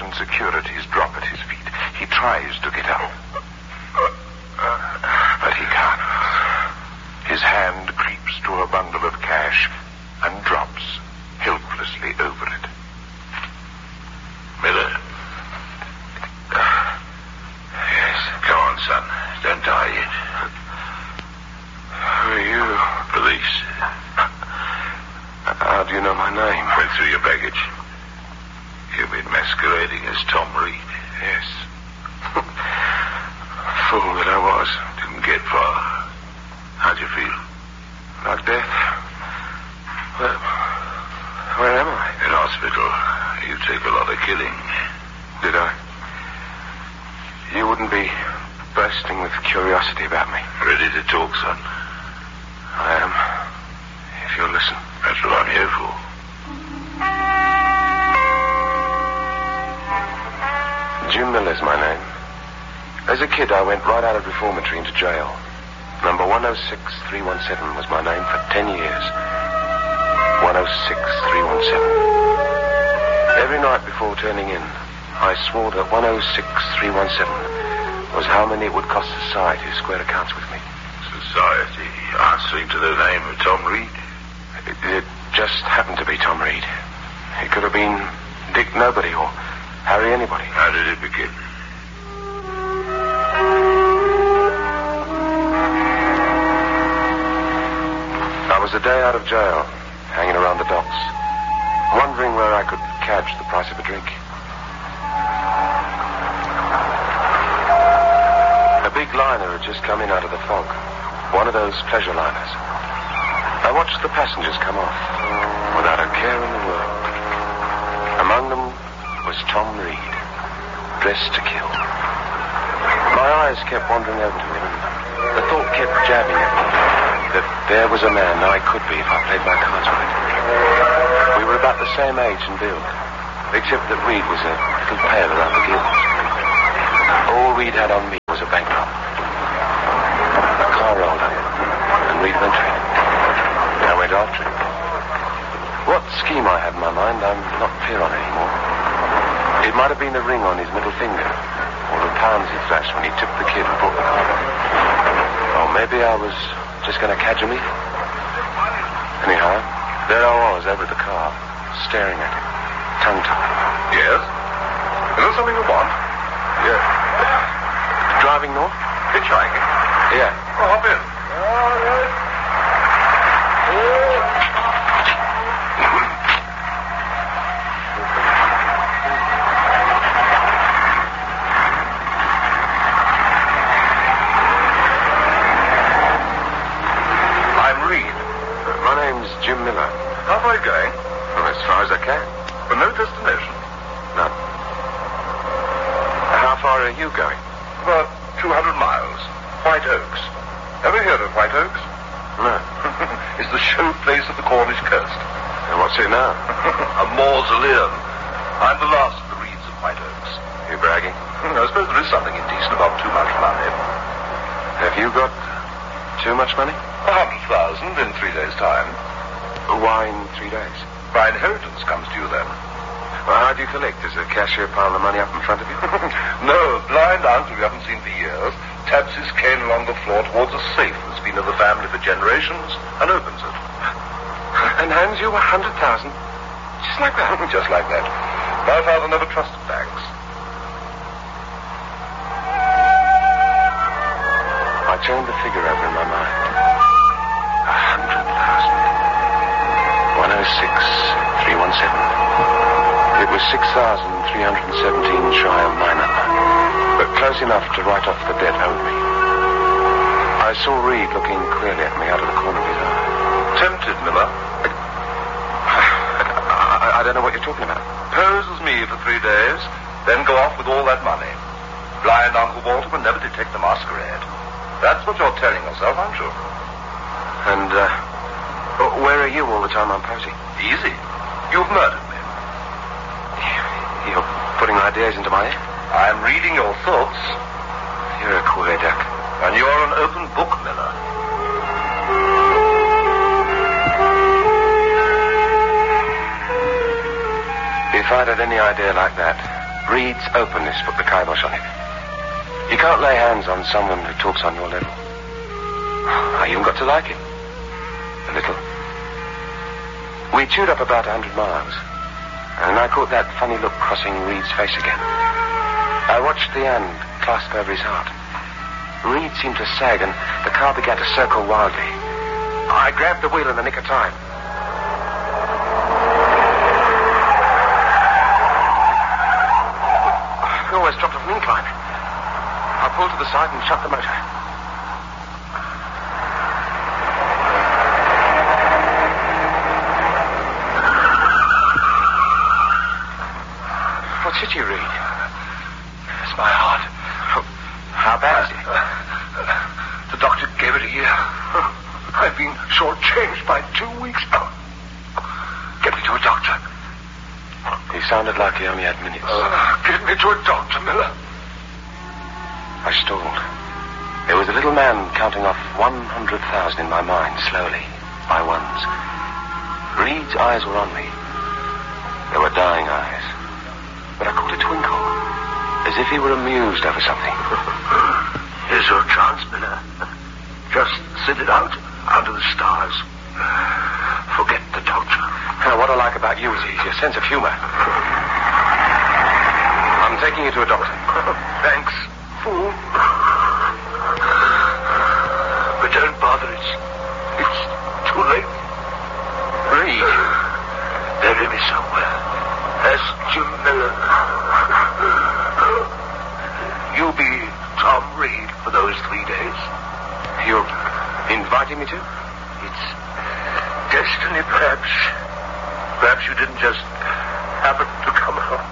and securities drop at his feet. He tries to get up. But he can't. His hand creeps to a bundle of cash and drops helplessly over it. Miller. Yes? Come on, son. Don't die yet. Who are you? Police. How do you know my name? Went through your baggage. You've been masquerading as Tom Reed. Yes. Fool that I was. Didn't get far. How'd you feel? Like death? Where am I? In hospital. You take a lot of killing. Did I? You wouldn't be bursting with curiosity about me. Ready to talk, son? I am. If you'll listen. That's what I'm here for. Jim Miller's my name. As a kid, I went right out of reformatory into jail. Number 106317 was my name for 10 years. 106317. Every night before turning in, I swore that 106317 was how many it would cost society to square accounts with me. Society answering to the name of Tom Reed? It just happened to be Tom Reed. It could have been Dick Nobody or Harry Anybody. How did it begin? I was a day out of jail, hanging around the docks, wondering where I could catch the price of a drink. A big liner had just come in out of the fog, one of those pleasure liners. I watched the passengers come off, without a care in the world. Among them was Tom Reed, dressed to kill. My eyes kept wandering over to him, and the thought kept jabbing at me that there was a man I could be if I played my cards right. We were about the same age and build, except that Reed was a little pale around the gills. All Reed had on me was a bankroll. A car rolled up, and Reed went for it. I went after him. What scheme I had in my mind, I'm not clear on anymore. It might have been the ring on his middle finger, or the pounds he flashed when he tipped the kid who brought the car. Or maybe I was just going to catch him. Anyhow, there I was over the car, staring at him, tongue-tied. Yes? Is there something you want? Yeah. Driving north? Hitchhiking? Yeah. Oh, hop in. Jim Miller. How far are you going? Well, as far as I can. But no destination? None. How far are you going? About 200 miles. White Oaks. Ever heard of White Oaks? No. It's the show place of the Cornish coast. And what's it now? A mausoleum. I'm the last of the Reeds of White Oaks. You bragging? I suppose there is something indecent about too much money. Have you got too much money? 100,000 in 3 days' time. Why in 3 days? My inheritance comes to you then. Well, how do you collect? Does the cashier pile the money up in front of you? No, a blind uncle we haven't seen for years taps his cane along the floor towards a safe that's been in the family for generations and opens it. And hands you 100,000? Just like that? Just like that. My father never trusted banks. I turned the figure over in my mind. 100,000. 106317. It was 6,317 shy of my number, but close enough to write off the debt owed me. I saw Reed looking queerly at me out of the corner of his eye. Tempted, Miller? I don't know what you're talking about. Pose as me for 3 days, then go off with all that money. Blind Uncle Walter will never detect the masquerade. That's what you're telling yourself, aren't you? And, where are you all the time I'm posing? Easy. You've murdered me. You're putting ideas into my head? I'm reading your thoughts. You're a queer duck. And you're an open book, Miller. If I'd had any idea like that, Reed's openness put the kibosh on it. You can't lay hands on someone who talks on your level. I even got to like him. A little. We chewed up about 100 miles, and I caught that funny look crossing Reed's face again. I watched the hand clasp over his heart. Reed seemed to sag, and the car began to circle wildly. I grabbed the wheel in the nick of time. We almost dropped off an incline. I pulled to the side and shut the motor. What's hit you, Reed? It's my heart. How bad is it? The doctor gave it a year. I've been shortchanged by 2 weeks. Get me to a doctor. He sounded like he only had minutes. Get me to a doctor, Miller. I stalled. There was a little man counting off 100,000 in my mind, slowly, by ones. Reed's eyes were on me. They were dying eyes. But I caught a twinkle, as if he were amused over something. Here's your chance, Miller. Just sit it out under the stars. Forget the doctor. What I like about you is your sense of humor. I'm taking you to a doctor. Thanks, fool. But don't bother. It's too late. Reed. Bury me somewhere. As Jim Miller. You'll be Tom Reed for those 3 days. You're inviting me to? It's destiny, perhaps. Perhaps you didn't just happen to